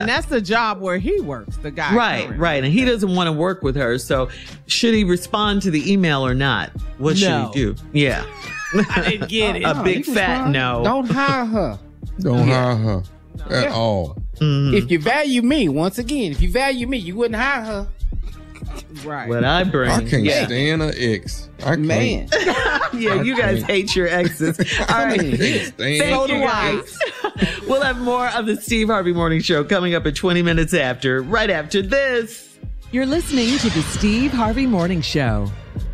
And that's the job where he works, the guy. Right. And he doesn't want to work with her. So should he respond to the email or not? What should he do? Yeah. I didn't get it. A big fat no. Don't hire her. Don't hire her at all. Mm-hmm. If you value me, once again, if you value me, you wouldn't hire her. Right. What I bring. I can't stand an ex. Man. Yeah, you guys hate your exes. All right. Thank you guys. We'll have more of the Steve Harvey Morning Show coming up at 20 minutes after, right after this. You're listening to the Steve Harvey Morning Show.